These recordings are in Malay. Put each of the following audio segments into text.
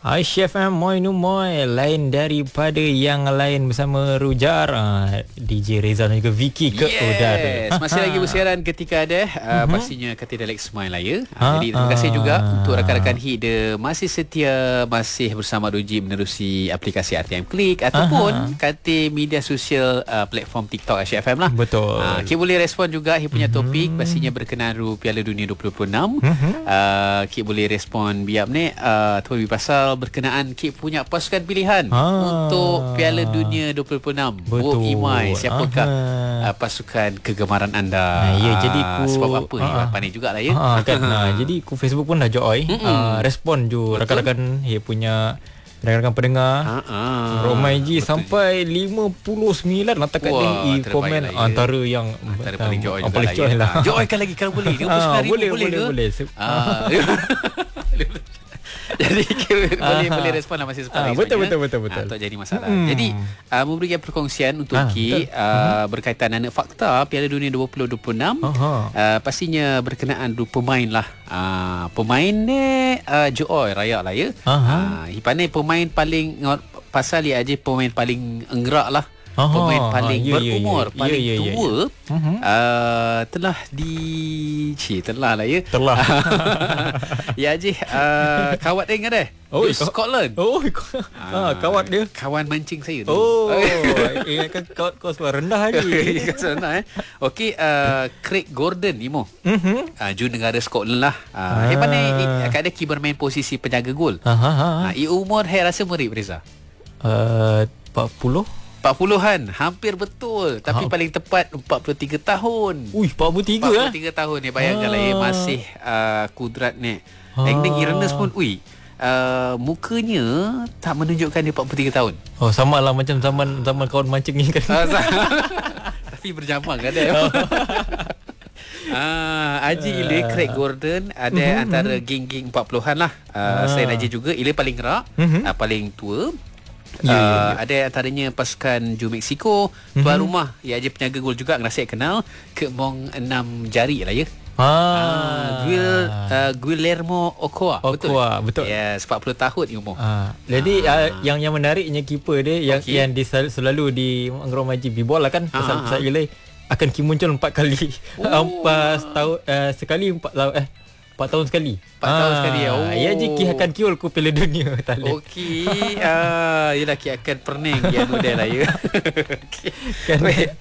Chef Moy Numoy, lain daripada yang lain bersama Rujar, DJ Reza dan juga Vicky ke udara. Masih lagi bersiaran ketika ada pastinya Katil Alex Smile lah ya. Jadi terima kasih juga untuk rakan-rakan Hida masih setia, masih bersama Ruji menerusi aplikasi RTM Klik ataupun Katil media sosial platform TikTok Asyik FM lah. Betul. Kita boleh respon juga Hida punya topik pastinya berkenaan Piala Dunia 2026. Kita boleh respon biar ni topik pasal berkenaan Kip punya pasukan pilihan untuk Piala Dunia 2026. Betul. Imai, siapakah pasukan kegemaran anda? Ya, jadi sebab apa ni? Pandai jugalah ya. Kan. Jadi aku Facebook pun dah join. Respon je rakan-rakan punya rakan-rakan pendengar. Romai Ji sampai 59 letakkan link komen antara yang paling join lah. Joinkan lagi kalau boleh. 59,000 boleh. Jadi boleh respon lah masih sempat lagi. Betul. Tak jadi masalah. Jadi memberikan perkongsian untuk Ki berkaitan dengan fakta Piala Dunia 2026. Pastinya berkenaan pemain lah. Pemain ni Joy Raya lah ya. Pandai pemain paling pasal dia aja pemain paling enggerak lah. Pemain paling berumur paling tua telah telah lah ya. Telah. Ya Haji, kawat dia ingat Scotland. Kawat dia. Kawan mancing saya tu. Ingatkan kawat kau suara rendah lagi. Rendah Okey, Craig Gordon Imo. Negara Scotland lah. Hebat ni ada kiper main posisi penjaga gol. Umur rasa murid Reza. 40-an, hampir betul. Tapi paling tepat 43 tahun. 43 tahun ni, bayangkanlah masih kudrat ni. Engdeng Iranes pun mukanya tak menunjukkan dia 43 tahun. Sama lah macam zaman kawan mancing ni kan. Tapi berjamang kan dia. Haji Ile Craig Gordon ada antara geng-geng 40-an lah. Selain Haji juga Ile paling gerak, paling tua. Ada antaranya pasukan Ju Mexico, tuan rumah ya aja penjaga gol juga ngerasa kenal Kemong 6 jari lah ya. Guillermo Ochoa. Betul. Yes, 40 tahun umur. Jadi yang menariknya keeper dia yang selalu di Anggrong Maji B-ball lah kan. Pasal Ile akan muncul 4 kali. 4 tahun sekali 4 tahun sekali. 4 tahun sekali. Ya je Ki akan kiul ku Piala Dunia tak leh. Okey. Yalah Ki akan perning dia model lah ya. Kan.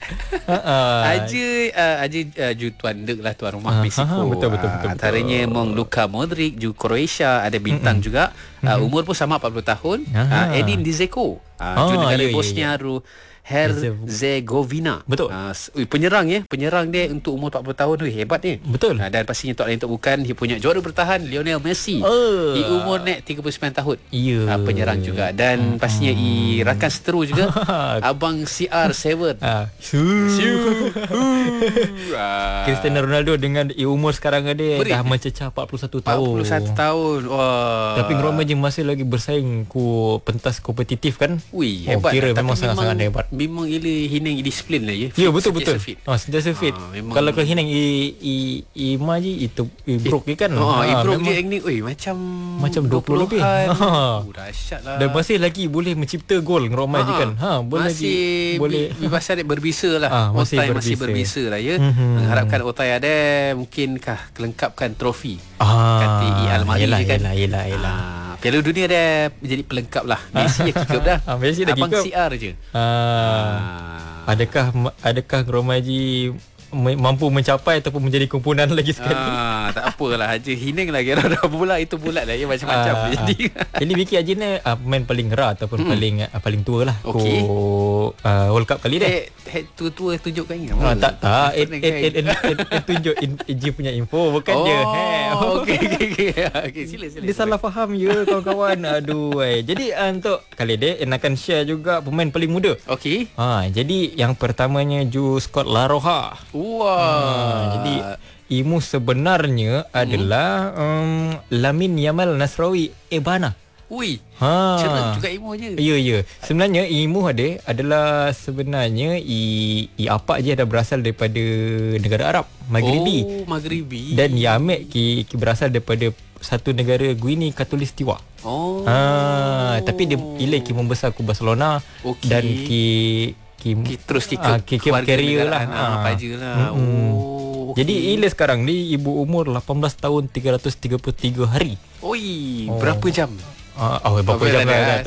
Aja ju tuan dek lah tuan rumah Mexico. Betul. Antaranya Luka Modric ju Croatia, ada bintang juga. Umur pun sama 40 tahun. Edin Dzeko. Ju negara Bosnia Herzegovina. Betul. Penyerang dia untuk umur 40 tahun tu hebat ni. Betul. Dan pastinya tak lain tak bukan dia punya juara bertahan Lionel Messi. Di umur 39 tahun. Penyerang juga dan pastinya rakan seteru juga abang CR7. Cristiano Ronaldo dengan umur sekarang dia dah mencecah 41 tahun. Wah. Tapi Ngeroma je masih lagi bersaing ku pentas kompetitif kan. Hebat. Kira memang sangat hebat. Memang Hineng disiplin lah ya. Ya betul. Sentiasa fit. Kalau ke Hineng Ima je itu broke kan. Broke je ni macam 20 lebih. Dahsyat lah. Dan masih lagi boleh mencipta gol Ngeroma je kan. Boleh pasal dia berbisa lah. Masih berbisa lah ya. Mengharapkan Otai ada mungkinkah kelengkapkan trofi kata Almari je kan. Yelah. Piala Dunia dah menjadi pelengkap lah. Messi dah kick up dah. Messi dah abang kick up. CR je. Adakah Romaji mampu mencapai ataupun menjadi kumpulan lagi sekali? Tak apalah Haji Hineng lagi dah bulat itu bulat lah ya, macam-macam jadi. Jadi Vicky Haji ni pemain paling gerak ataupun paling tua lah. Okay. World Cup kali dah. Tua tunjukkan ni. Tak. Tunjuk Haji punya info bukan dia. Okey, sila. Dia salah faham ya kawan-kawan. Aduh. Jadi untuk kali dia akan share juga pemain paling muda. Okey. Jadi yang pertamanya Ju Scott Laroha. Jadi Imu sebenarnya adalah Lamin Yamal Nasrawi Ebana. Cerut juga Imu je. Ya. Sebenarnya Imu adalah sebenarnya apak je dah berasal daripada negara Arab Maghribi. Maghribi. Dan Yamek berasal daripada satu negara Guinea Khatulistiwa. Tapi dia Ilai ki membesar ku Barcelona. Dan terus carrier lah. Paja lah. Jadi Ilai sekarang ni ibu umur 18 tahun 333 hari. Berapa jam? Berapa jam lah.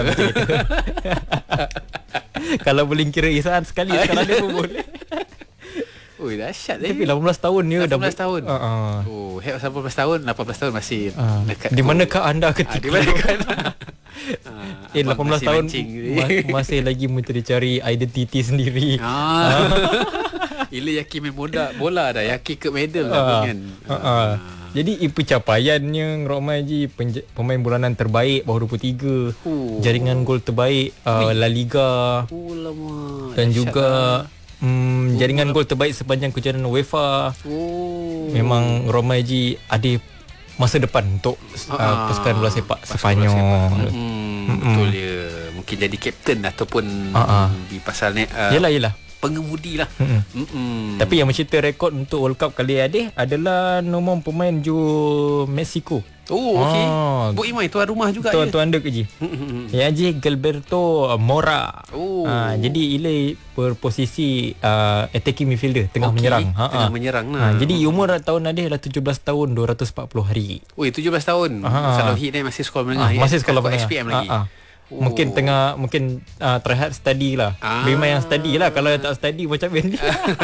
Kalau boleh kira isahan sekali sekarang dia pun boleh. Dahsyat. Tapi 18 tahun dia 18 tahun. 18 tahun, 18 tahun masih dekat. Di manakah anda ketika? Di manakah anda? 18 tahun masih lagi mencari identiti sendiri. Ilai yakin main bola dah, yakin ke medal dah kan. Jadi pencapaiannya Ramai Haji pemain bulanan terbaik bawah 23, jaringan gol terbaik La Liga. Dan juga jaringan gol terbaik sepanjang kejuaraan UEFA. Memang Ramai Haji ada masa depan untuk pasukan bola sepak Sepanyol. Betul dia. Mungkin jadi kapten ataupun di pasal ni. Yelah pengemudi lah. Tapi yang mencipta rekod untuk World Cup kali ini adalah nombor pemain Mexico. Okey. Bu Imai tuan rumah juga. Tuan Dek je. Ya Haji Gilberto Mora. Jadi Ilai berposisi attacking midfielder, tengah menyerang. Tengah menyerang lah. Jadi umur tahun dia adalah 17 tahun 240 hari. 17 tahun. Kalau hit ni masih sekolah menengah. Masih sekolah menengah. SPM lagi. Mungkin try hard study lah. Memang yang study lah. Kalau tak study macam ni.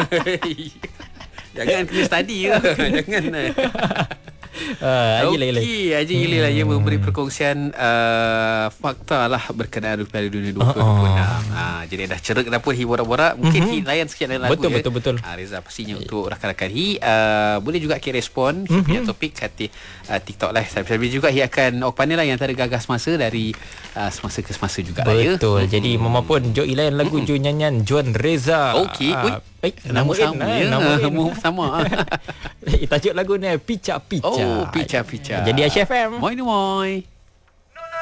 Jangan kena study lah. Jangan lah. Okey, Haji Ilai lah yang memberi perkongsian fakta lah berkenaan Piala Dunia 2026. Jadi dah cerak dah pun borak-borak. Mungkin layan sikit dalam lagu. Betul. Reza pastinya untuk rakan-rakan boleh juga respon punya topik kat TikTok lah. Sambil juga akan panel lah yang antara gagas masa dari semasa ke semasa juga. Betul. Jadi Mama pun Jo layan lagu Jo nyanyian Juan Reza. Okey. Nama sama. Tajuk lagu ni Pica. Pica. Jadi Aisyah FM. Moi.